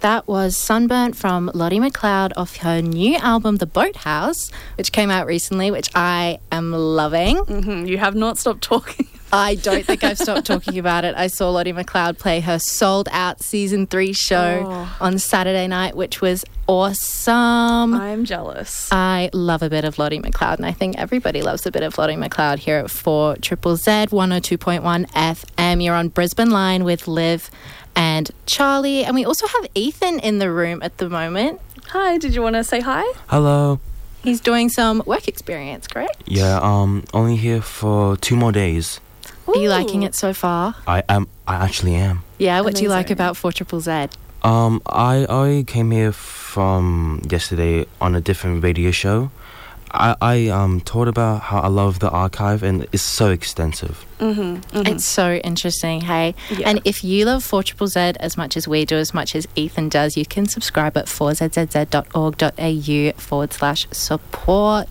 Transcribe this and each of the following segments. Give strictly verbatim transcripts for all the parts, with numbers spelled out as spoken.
that was Sunburnt from Lottie McLeod off her new album, The Boathouse, which came out recently, which I am loving. Mm-hmm. You have not stopped talking. I don't think I've stopped talking about it. I saw Lottie McLeod play her sold-out season three show oh. on Saturday night, which was awesome. I'm jealous. I love a bit of Lottie McLeod, and I think everybody loves a bit of Lottie McLeod here at four Triple Z, one oh two point one F M. You're on Brisbane Line with Liv and Charlie, and we also have Ethan in the room at the moment. Hi, did you want to say hi? Hello. He's doing some work experience, correct? Yeah, um, only here for two more days. Are you liking it so far? I am. I actually am. Yeah, what do you like Amazing. about four Triple Z? Um, I I came here from yesterday on a different radio show. I I um told about how I love the archive, and it's so extensive. Mm-hmm, mm-hmm. It's so interesting, hey? Yeah. And if you love four Triple Z as much as we do, as much as Ethan does, you can subscribe at four z z z dot org dot a u forward slash support.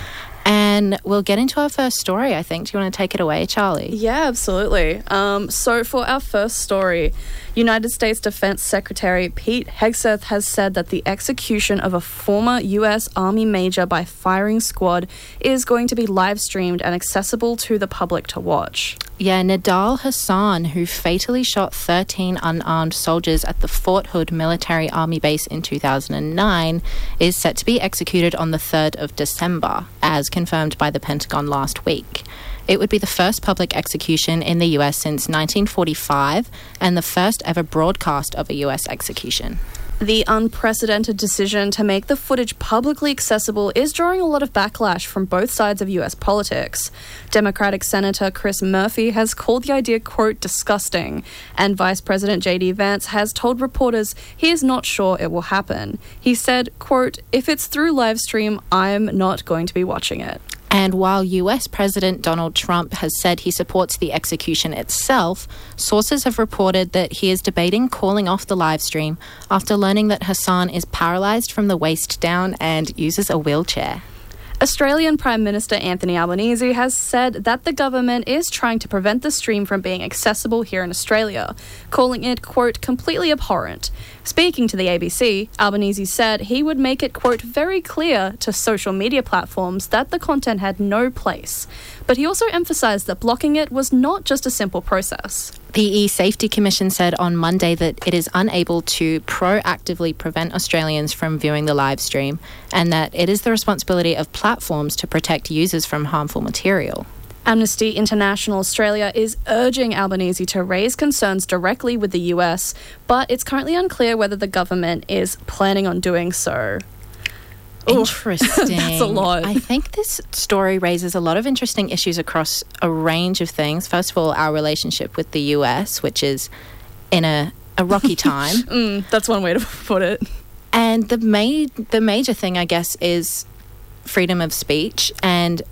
And we'll get into our first story, I think. Do you want to take it away, Charlie? Yeah, absolutely. Um, so for our first story, United States Defense Secretary Pete Hegseth has said that the execution of a former U S Army major by firing squad is going to be live-streamed and accessible to the public to watch. Yeah, Nidal Hassan, who fatally shot thirteen unarmed soldiers at the Fort Hood military army base in two thousand nine, is set to be executed on the third of December, as confirmed by the Pentagon last week. It would be the first public execution in the U S since nineteen forty-five and the first ever broadcast of a U S execution. The unprecedented decision to make the footage publicly accessible is drawing a lot of backlash from both sides of U S politics. Democratic Senator Chris Murphy has called the idea, quote, disgusting, and Vice President J D Vance has told reporters he is not sure it will happen. He said, quote, if it's through live stream, I'm not going to be watching it. And while U S President Donald Trump has said he supports the execution itself, sources have reported that he is debating calling off the live stream after learning that Hassan is paralysed from the waist down and uses a wheelchair. Australian Prime Minister Anthony Albanese has said that the government is trying to prevent the stream from being accessible here in Australia, calling it, quote, completely abhorrent. Speaking to the A B C, Albanese said he would make it, quote, very clear to social media platforms that the content had no place. But he also emphasised that blocking it was not just a simple process. The E-Safety Commission said on Monday that it is unable to proactively prevent Australians from viewing the live stream and that it is the responsibility of platforms to protect users from harmful material. Amnesty International Australia is urging Albanese to raise concerns directly with the U S, but it's currently unclear whether the government is planning on doing so. Interesting. That's a lot. I think this story raises a lot of interesting issues across a range of things. First of all, our relationship with the U S, which is in a, a rocky time. mm, that's one way to put it. And the ma- the major thing, I guess, is freedom of speech and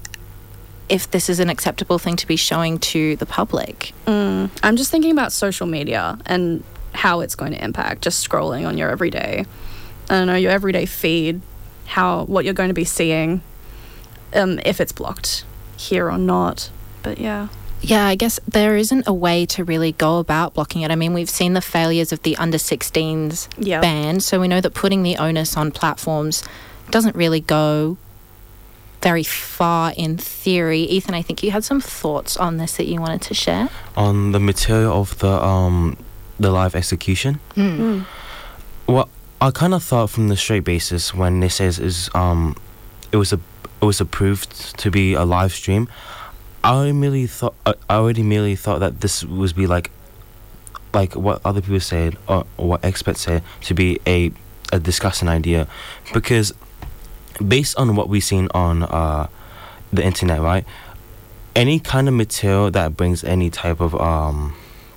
if this is an acceptable thing to be showing to the public. Mm, I'm just thinking about social media and how it's going to impact just scrolling on your everyday, I don't know, your everyday feed, how what you're going to be seeing, um, if it's blocked here or not. But yeah. Yeah, I guess there isn't a way to really go about blocking it. I mean, we've seen the failures of the under sixteens yeah. ban, so we know that putting the onus on platforms doesn't really go very far in theory. Ethan, I think you had some thoughts on this that you wanted to share. On the material of the um the live execution. Mm. Mm. Well, I kind of thought from the straight basis when it says is um it was a it was approved to be a live stream. I immediately thought I already immediately thought that this would be like like what other people said or, or what experts said to be a a disgusting idea, because based on what we've seen on uh, the internet, right? Any kind of material that brings any type of um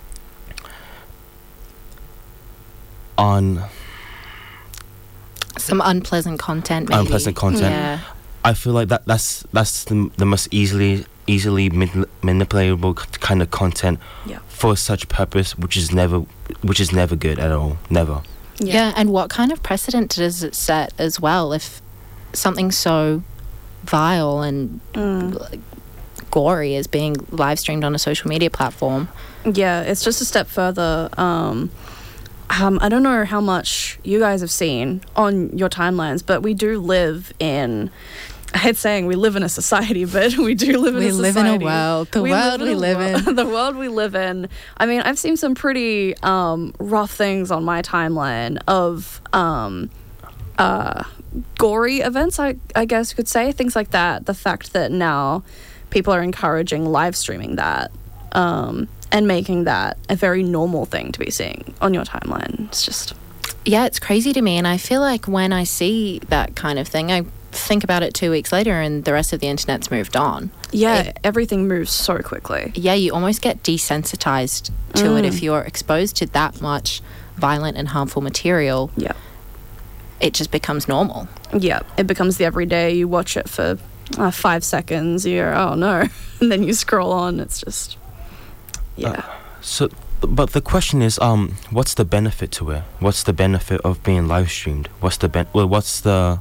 on some unpleasant content, maybe. unpleasant content. Yeah. I feel like that that's that's the, the most easily easily manip- manipulatable k- kind of content Yeah. for such purpose, which is never which is never good at all. Never. Yeah. yeah, and what kind of precedent does it set as well if something so vile and Mm. gory is being live streamed on a social media platform? Yeah, it's just a step further. Um, Um, I don't know how much you guys have seen on your timelines, but we do live in, I hate saying we live in a society, but we do live in we a live society. in a world. The we world live we a live world- in. The world we live in. I mean, I've seen some pretty um, rough things on my timeline of um, uh, gory events, I, I guess you could say. Things like that. The fact that now people are encouraging live streaming that. Um, and making that a very normal thing to be seeing on your timeline. It's just... Yeah, it's crazy to me. And I feel like when I see that kind of thing, I think about it two weeks later and the rest of the internet's moved on. Yeah, It- everything moves so quickly. Yeah, you almost get desensitized to Mm. it if you're exposed to that much violent and harmful material. Yeah. It just becomes normal. Yeah, it becomes the everyday. You watch it for uh, five seconds, you're, oh no. And then you scroll on. It's just... Yeah. So, but the question is, um, what's the benefit to it? What's the benefit of being live streamed? What's the ben- well, what's the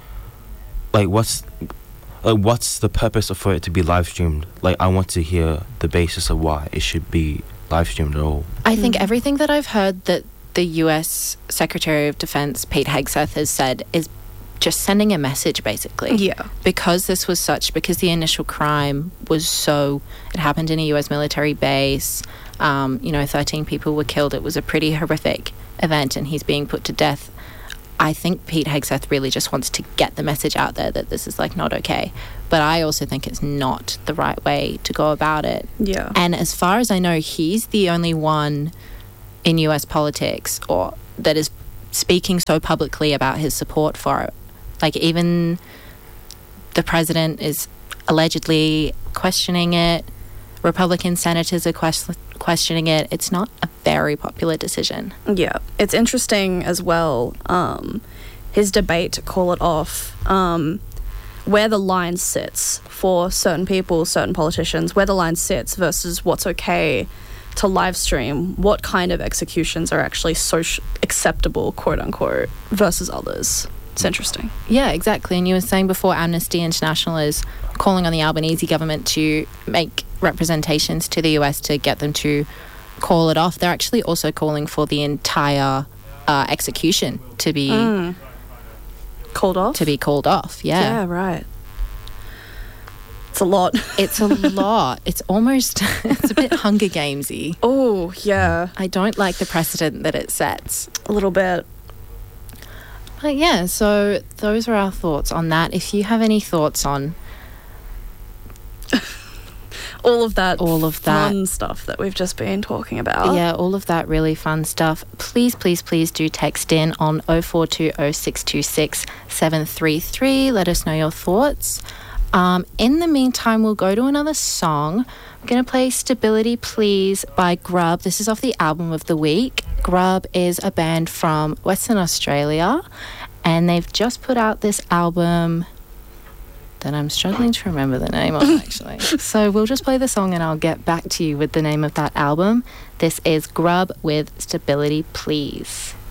like what's like what's the purpose of for it to be live streamed? Like, I want to hear the basis of why it should be live streamed at all. I think Mm. everything that I've heard that the U S Secretary of Defense, Pete Hegseth, has said is just sending a message, basically. Yeah. Because this was such, because the initial crime was so, it happened in a U S military base, um, you know, thirteen people were killed. It was a pretty horrific event and he's being put to death. I think Pete Hegseth really just wants to get the message out there that this is like not okay. But I also think it's not the right way to go about it. Yeah. And as far as I know, he's the only one in U S politics or that is speaking so publicly about his support for it. Like, even the president is allegedly questioning it. Republican senators are quest- questioning it. It's not a very popular decision. Yeah, it's interesting as well, um, his debate to call it off, um, where the line sits for certain people, certain politicians, where the line sits versus what's okay to live stream, what kind of executions are actually social acceptable, quote unquote, versus others. It's interesting. Yeah, exactly. And you were saying before, Amnesty International is calling on the Albanese government to make representations to the U S to get them to call it off. They're actually also calling for the entire uh, execution to be Mm. Called off? to be called off. Yeah. Yeah, right. It's a lot. It's a lot. It's almost, it's a bit Hunger Gamesy. Oh, yeah, I don't like the precedent that it sets. a little bit. But yeah, so those are our thoughts on that. If you have any thoughts on All of that all of that, fun stuff that we've just been talking about. yeah, all of that really fun stuff, please, please, please do text in on oh four two oh six two six seven three three. Let us know your thoughts. Um, in the meantime, we'll go to another song. I'm going to play Stability Please by Grub. This is off the album of the week. Grub is a band from Western Australia, and they've just put out this album that I'm struggling to remember the name of, actually. So we'll just play the song and I'll get back to you with the name of that album. This is Grub with Stability Please.